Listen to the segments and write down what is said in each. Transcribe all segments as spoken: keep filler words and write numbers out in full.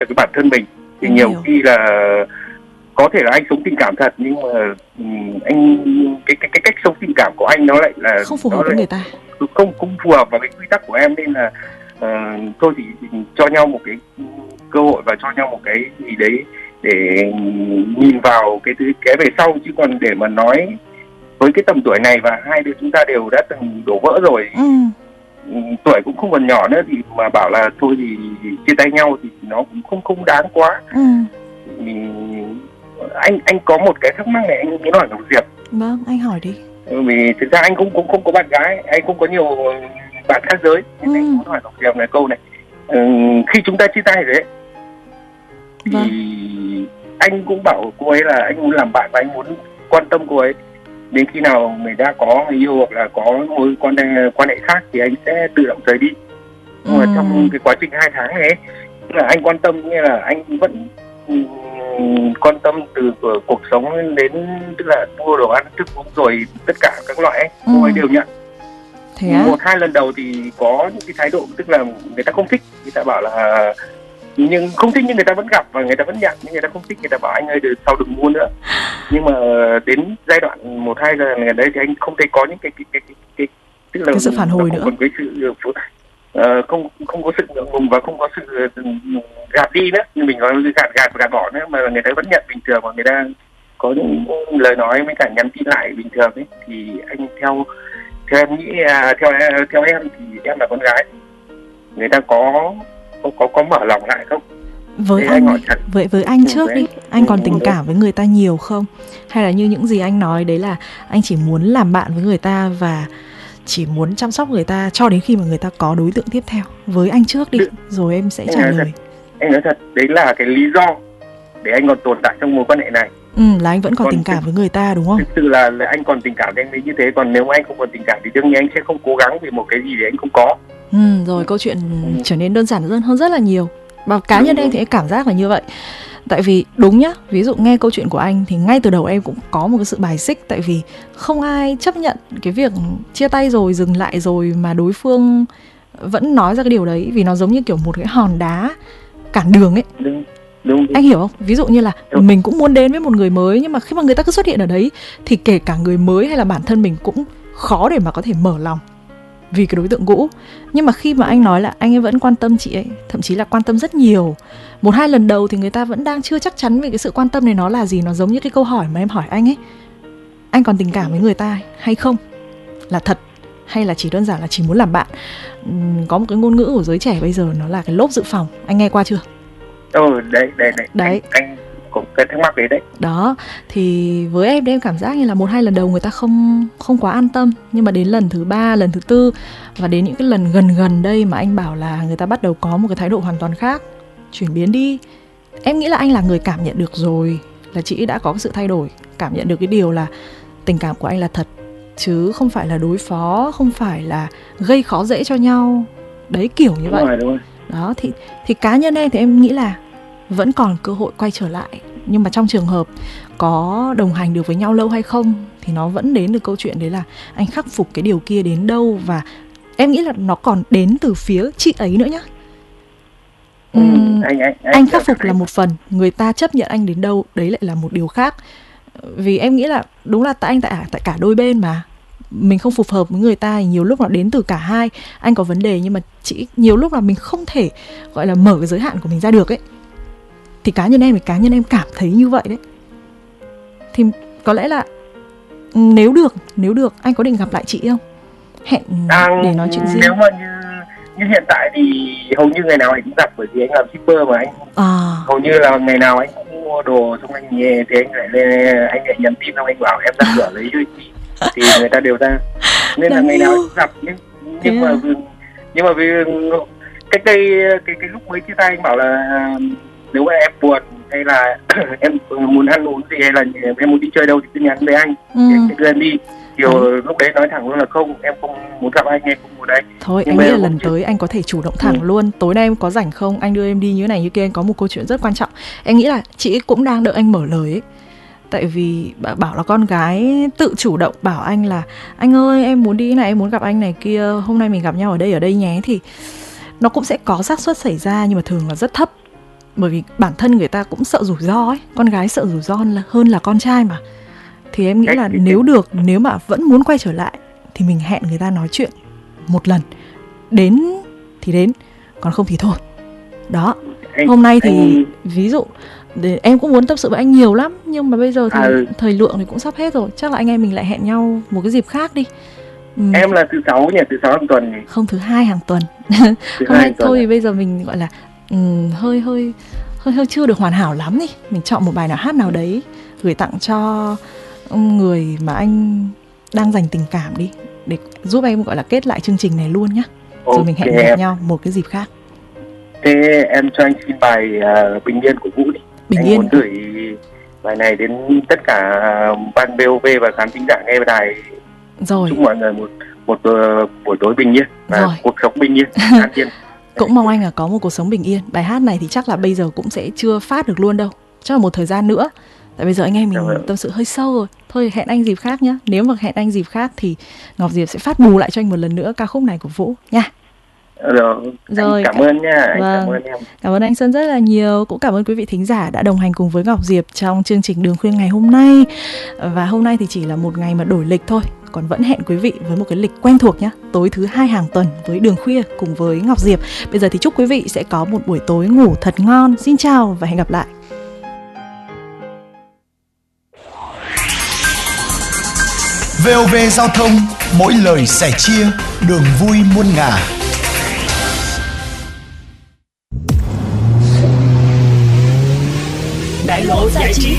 cái bản thân mình. Thì Em nhiều hiểu. khi là có thể là anh sống tình cảm thật, nhưng mà um, anh cái cái cái cách sống tình cảm của anh nó lại là Không phù nó hợp với lại người ta. không không phù hợp vào cái quy tắc của em, nên là uh, thôi thì cho nhau một cái cơ hội và cho nhau một cái gì đấy để nhìn vào cái thứ cái về sau. Chứ còn để mà nói với cái tầm tuổi này và hai đứa chúng ta đều đã từng đổ vỡ rồi, Ừ. tuổi cũng không còn nhỏ nữa, thì mà bảo là thôi thì chia tay nhau thì nó cũng không không đáng quá. Ừ. Thì anh anh có một cái thắc mắc này anh muốn hỏi Ngọc Diệp. Vâng, anh hỏi đi. Vì thực ra anh cũng cũng không có bạn gái, anh cũng có nhiều bạn khác giới, nên Ừ. anh muốn hỏi Ngọc Diệp này câu này. Ừ, khi chúng ta chia tay rồi ấy, thì Vâng. anh cũng bảo cô ấy là anh muốn làm bạn và anh muốn quan tâm cô ấy. Đến khi nào người ta có người yêu hoặc là có mối quan hệ, quan hệ khác thì anh sẽ tự động rời đi. Nhưng mà Ừ. trong cái quá trình hai tháng này ấy, tức là anh quan tâm, nghĩa là anh vẫn um, quan tâm từ cuộc sống đến, tức là mua đồ ăn, thức uống rồi tất cả các loại ấy, Ừ. cô ấy đều nhận. Thế á? Một hai lần đầu thì có những cái thái độ, tức là người ta không thích, người ta bảo là nhưng không thích, nhưng người ta vẫn gặp và người ta vẫn nhận, nhưng người ta không thích, người ta bảo anh ơi từ sau đừng mua nữa. Nhưng mà đến giai đoạn một hai lần gần đấy thì anh không thấy có những cái cái cái cái, cái tức là Cái sự phản hồi không nữa. còn cái sự uh, không không có sự ngượng ngùng và không có sự uh, gạt đi nữa, như mình nói gạt gạt gạt bỏ nữa, mà người ta vẫn nhận bình thường và người ta có những lời nói với cả nhắn tin lại bình thường ấy. Thì anh theo theo em nghĩ, uh, theo theo em thì em là con gái, người ta có có có, có mở lòng lại không? Với Thế anh, anh anh với với anh trước với đi, anh. anh còn Ừ, tình ừ. cảm với người ta nhiều không? Hay là như những gì anh nói đấy là anh chỉ muốn làm bạn với người ta và chỉ muốn chăm sóc người ta cho đến khi mà người ta có đối tượng tiếp theo? Với anh trước đi, Được. rồi em sẽ Anh trả nói lời. thật, anh nói thật, đấy là cái lý do để anh còn tồn tại trong mối quan hệ này. Ừ, là anh vẫn còn Còn tình cảm thực- với người ta đúng không? Thực sự là, là anh còn tình cảm với anh ấy như thế, còn nếu mà anh không còn tình cảm thì đương nhiên anh sẽ không cố gắng vì một cái gì để anh không có. Ừ, rồi câu chuyện trở nên đơn giản hơn hơn rất là nhiều. Và cá nhân em thì em cảm giác là như vậy. Tại vì đúng nhá, ví dụ nghe câu chuyện của anh thì ngay từ đầu em cũng có một cái sự bài xích. Tại vì không ai chấp nhận cái việc chia tay rồi, dừng lại rồi mà đối phương vẫn nói ra cái điều đấy. Vì nó giống như kiểu một cái hòn đá cản đường ấy. Đúng, đúng, đúng. Anh hiểu không? Ví dụ như là Đúng. mình cũng muốn đến với một người mới, nhưng mà khi mà người ta cứ xuất hiện ở đấy thì kể cả người mới hay là bản thân mình cũng khó để mà có thể mở lòng vì cái đối tượng cũ. Nhưng mà khi mà anh nói là anh ấy vẫn quan tâm chị ấy, thậm chí là quan tâm rất nhiều, một hai lần đầu thì người ta vẫn đang chưa chắc chắn về cái sự quan tâm này nó là gì. Nó giống như cái câu hỏi mà em hỏi anh ấy, anh còn tình cảm với người ta hay không, là thật hay là chỉ đơn giản là chỉ muốn làm bạn. Uhm, có một cái ngôn ngữ của giới trẻ bây giờ nó là cái lốp dự phòng, anh nghe qua chưa? Ừ, đấy, đấy, đấy. Đấy. Anh, anh có cái thắc mắc đấy đấy. Đó, thì với em thì em cảm giác như là một hai lần đầu người ta không không quá an tâm, nhưng mà đến lần thứ ba, lần thứ tư và đến những cái lần gần gần đây mà anh bảo là người ta bắt đầu có một cái thái độ hoàn toàn khác, chuyển biến đi. Em nghĩ là anh là người cảm nhận được rồi, là chị đã có cái sự thay đổi, cảm nhận được cái điều là tình cảm của anh là thật, chứ không phải là đối phó, không phải là gây khó dễ cho nhau. Đấy, kiểu như Đúng vậy. rồi, đúng rồi. Đó, thì, thì cá nhân em thì em nghĩ là vẫn còn cơ hội quay trở lại. Nhưng mà trong trường hợp có đồng hành được với nhau lâu hay không thì nó vẫn đến từ câu chuyện đấy là anh khắc phục cái điều kia đến đâu. Và em nghĩ là nó còn đến từ phía chị ấy nữa nhá. Ừ, Uhm, anh, anh, anh, anh khắc phục là một phần, người ta chấp nhận anh đến đâu đấy lại là một điều khác. Vì em nghĩ là đúng là tại anh tại, tại cả đôi bên mà mình không phù hợp với người ta thì nhiều lúc nó đến từ cả hai. Anh có vấn đề nhưng mà chị nhiều lúc là mình không thể gọi là mở cái giới hạn của mình ra được ấy. Thì cá nhân em thì cá nhân em cảm thấy như vậy đấy. Thì có lẽ là nếu được, nếu được anh có định gặp lại chị không? Hẹn à, để nói chuyện riêng. Nếu mà như như hiện tại thì hầu như ngày nào anh cũng gặp, bởi vì anh làm shipper mà anh à. hầu như là ngày nào anh cũng mua đồ xong anh về thì anh lại lên, anh lại nhắn tin xong anh bảo em ra cửa lấy cho chị thì người ta đều ra, nên là ngày nào anh cũng gặp. Nhưng nhưng mà à? nhưng mà vì cách đây cái cái lúc mới chia tay anh bảo là nếu mà em buồn hay là em muốn ăn uống gì hay là em muốn đi chơi đâu thì cứ nhắn với anh, ừ. Thì anh sẽ đưa em đi. Điều ừ. lúc đấy nói thẳng luôn là không, em không muốn gặp anh, em không muốn đây. Thôi nhưng anh nghĩ là lần chứ... tới anh có thể chủ động thẳng ừ. luôn. Tối nay em có rảnh không? Anh đưa em đi như thế này như kia, anh có một câu chuyện rất quan trọng. Em nghĩ là chị cũng đang đợi anh mở lời ấy. Tại vì bảo là con gái tự chủ động bảo anh là anh ơi em muốn đi này, em muốn gặp anh này kia, hôm nay mình gặp nhau ở đây ở đây nhé, thì nó cũng sẽ có xác suất xảy ra nhưng mà thường là rất thấp. Bởi vì bản thân người ta cũng sợ rủi ro ấy, con gái sợ rủi ro hơn là, hơn là con trai mà. Thì em nghĩ là nếu được, nếu mà vẫn muốn quay trở lại thì mình hẹn người ta nói chuyện một lần. Đến thì đến, còn không thì thôi. Đó, anh, hôm nay thì anh... ví dụ để, em cũng muốn tâm sự với anh nhiều lắm, nhưng mà bây giờ thì à, ừ. thời lượng thì cũng sắp hết rồi. Chắc là anh em mình lại hẹn nhau một cái dịp khác đi. ừ. Em là thứ sáu nhỉ, thứ sáu hàng tuần nhỉ? Không, thứ hai hàng tuần. Thứ hôm nay thôi thì bây giờ mình gọi là um, hơi hơi hơi hơi chưa được hoàn hảo lắm đi. Mình chọn một bài nào hát nào đấy gửi tặng cho người mà anh đang dành tình cảm đi, để giúp em gọi là kết lại chương trình này luôn nhá. Okay, rồi mình hẹn gặp nhau một cái dịp khác. Thế em cho anh xin bài uh, Bình Yên của Vũ đi. Bình anh Yên muốn gửi bài này đến tất cả ban bê o vê và khán thính giả nghe đài. Rồi. Chúc mọi người một một uh, buổi tối bình yên và rồi. Cuộc sống bình yên. yên. Cũng mong anh là có một cuộc sống bình yên. Bài hát này thì chắc là bây giờ cũng sẽ chưa phát được luôn đâu, chắc là một thời gian nữa. Tại bây giờ anh em mình dạ tâm sự hơi sâu rồi. Thôi hẹn anh dịp khác nhá. Nếu mà hẹn anh dịp khác thì Ngọc Diệp sẽ phát bù lại cho anh một lần nữa ca khúc này của Vũ nha. Rồi, rồi. Cảm ơn nha. Anh vâng. Cảm ơn em. Cảm ơn anh Sơn rất là nhiều. Cũng cảm ơn quý vị thính giả đã đồng hành cùng với Ngọc Diệp trong chương trình Đường Khuya ngày hôm nay. Và hôm nay thì chỉ là một ngày mà đổi lịch thôi, còn vẫn hẹn quý vị với một cái lịch quen thuộc nhé. Tối thứ hai hàng tuần với Đường Khuya cùng với Ngọc Diệp. Bây giờ thì chúc quý vị sẽ có một buổi tối ngủ thật ngon. Xin chào và hẹn gặp lại. vê o vê Giao thông, mỗi lời sẻ chia, đường vui muôn ngả. Đại lộ giải trí.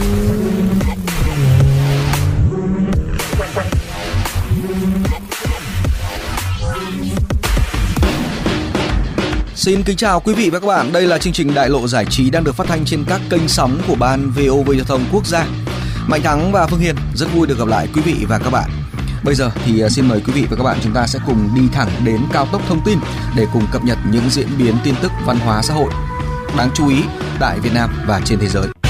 Xin kính chào quý vị và các bạn. Đây là chương trình Đại lộ giải trí đang được phát thanh trên các kênh sóng của Ban vê o vê Giao thông Quốc gia. Mạnh Thắng và Phương Hiền rất vui được gặp lại quý vị và các bạn. Bây giờ thì xin mời quý vị và các bạn chúng ta sẽ cùng đi thẳng đến cao tốc thông tin để cùng cập nhật những diễn biến tin tức văn hóa xã hội đáng chú ý tại Việt Nam và trên thế giới.